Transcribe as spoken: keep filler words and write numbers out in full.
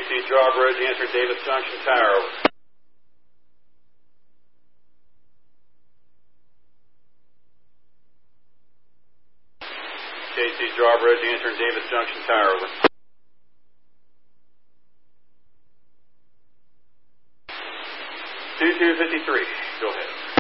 C Drawbridge, answer Davis Junction, tower over. K C Drawbridge, answer Davis Junction, tower over. two two fifty-three, go ahead.